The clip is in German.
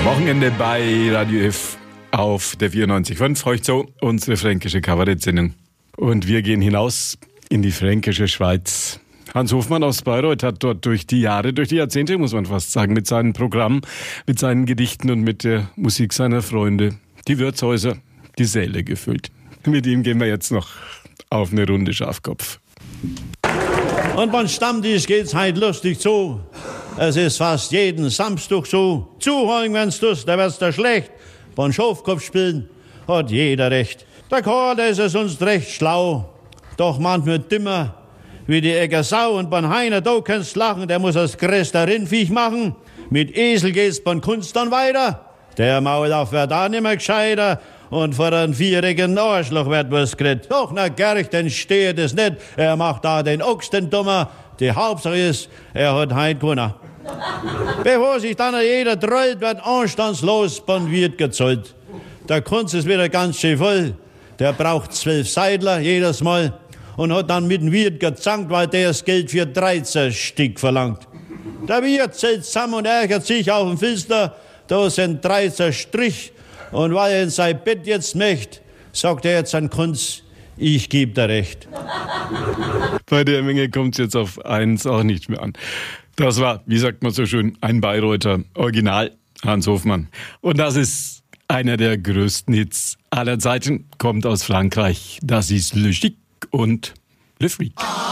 Wochenende bei Radio F auf der 94.5. Heute so unsere fränkische Kabarettsendung. Und wir gehen hinaus in die fränkische Schweiz. Hans Hofmann aus Bayreuth hat dort durch die Jahrzehnte, muss man fast sagen, mit seinen Programmen, mit seinen Gedichten und mit der Musik seiner Freunde die Wirtshäuser, die Säle gefüllt. Mit ihm gehen wir jetzt noch auf eine Runde Schafkopf. Und beim Stammtisch geht's heute lustig zu. Es ist fast jeden Samstag so. Zuhören, wenn's tust, da wird's da schlecht. Beim Schafkopf spielen hat jeder recht. Der Chor, der ist es uns recht schlau. Doch manchmal dümmer wie die Egger Sau. Und beim Heiner, da kannst lachen, der muss das größte Rindviech machen. Mit Esel geht's beim Kunst dann weiter. Der Maulauf wird auch nimmer gescheiter. Und vor einem vierjährigen Arschloch wird was geredet. Doch, na Gerch, denn steht es nicht. Er macht da den Ochs den Dummer. Die Hauptsache ist, er hat heut gewonnen. Bevor sich dann jeder trollt, wird anstandslos beim Wirt gezahlt. Der Kunst ist wieder ganz schön voll. Der braucht 12 Seidler jedes Mal. Und hat dann mit dem Wirt gezankt, weil der das Geld für 13 Stück verlangt. Der Wirt zählt zusammen und ärgert sich auf dem Filster. Da sind 13 Strich. Und weil er in sein Bett jetzt möchte, sagt er jetzt an Kunz, ich gebe dir recht. Bei der Menge kommt es jetzt auf eins auch nicht mehr an. Das war, wie sagt man so schön, ein Bayreuther Original, Hans Hofmann. Und das ist einer der größten Hits aller Zeiten, kommt aus Frankreich. Das ist Le Chic und Le Freak.